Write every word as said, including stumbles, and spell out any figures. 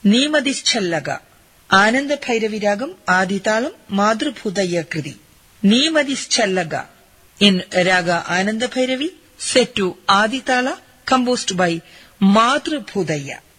നീമതിശ്ചല്ലക. ആനന്ദ ഭൈരവി രാഗം, ആദിതാളം, മാതൃഭൂതയ്യ കൃതി. നീമതിശ്ചല്ലക in raga Ananda Bhairavi, set to Aditala, composed by Madhubudaya.